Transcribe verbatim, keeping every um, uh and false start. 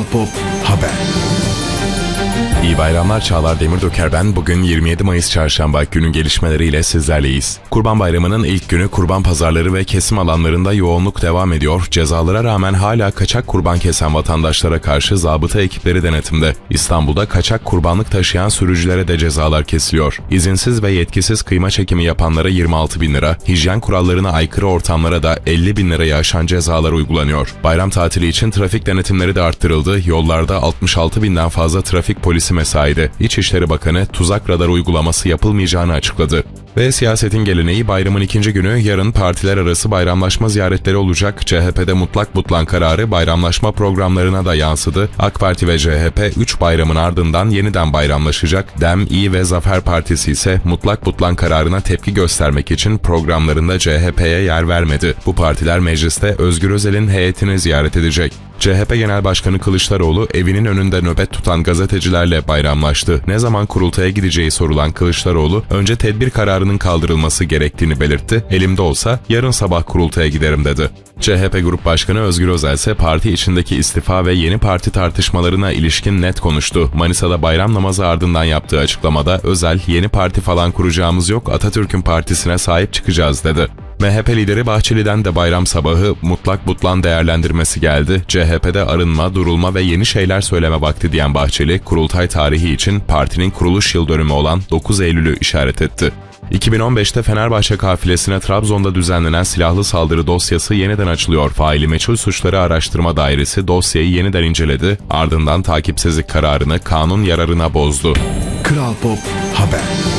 Pop Haber. İyi bayramlar, Çağlar Demirdöker ben. Bugün yirmi yedi Mayıs Çarşamba, günün gelişmeleriyle sizlerleyiz. Kurban Bayramı'nın ilk günü kurban pazarları ve kesim alanlarında yoğunluk devam ediyor. Cezalara rağmen hala kaçak kurban kesen vatandaşlara karşı zabıta ekipleri denetimde. İstanbul'da kaçak kurbanlık taşıyan sürücülere de cezalar kesiliyor. İzinsiz ve yetkisiz kıyma çekimi yapanlara yirmi altı bin lira, hijyen kurallarına aykırı ortamlara da elli bin lirayı aşan cezalar uygulanıyor. Bayram tatili için trafik denetimleri de arttırıldı. Yollarda altmış altı binden fazla trafik polisi mesaide. İçişleri Bakanı tuzak radar uygulaması yapılmayacağını açıkladı. Ve siyasetin geleneği, bayramın ikinci günü yarın partiler arası bayramlaşma ziyaretleri olacak. C H P'de mutlak butlan kararı bayramlaşma programlarına da yansıdı. AK Parti ve C H P üç bayramın ardından yeniden bayramlaşacak. DEM, İYİ ve Zafer Partisi ise mutlak butlan kararına tepki göstermek için programlarında C H P'ye yer vermedi. Bu partiler mecliste Özgür Özel'in heyetini ziyaret edecek. C H P Genel Başkanı Kılıçdaroğlu evinin önünde nöbet tutan gazetecilerle bayramlaştı. Ne zaman kurultaya gideceği sorulan Kılıçdaroğlu, önce tedbir kararının kaldırılması gerektiğini belirtti. Elimde olsa yarın sabah kurultaya giderim dedi. C H P Grup Başkanı Özgür Özel ise parti içindeki istifa ve yeni parti tartışmalarına ilişkin net konuştu. Manisa'da bayram namazı ardından yaptığı açıklamada Özel, yeni parti falan kuracağımız yok, Atatürk'ün partisine sahip çıkacağız dedi. M H P lideri Bahçeli'den de bayram sabahı mutlak butlan değerlendirmesi geldi. C H P'de arınma, durulma ve yeni şeyler söyleme vakti diyen Bahçeli, kurultay tarihi için partinin kuruluş yıl dönümü olan dokuz Eylül'ü işaret etti. iki bin on beşte Fenerbahçe kafilesine Trabzon'da düzenlenen silahlı saldırı dosyası yeniden açılıyor. Faili meçhul suçları araştırma dairesi dosyayı yeniden inceledi. Ardından takipsizlik kararını kanun yararına bozdu. Kral Pop Haber.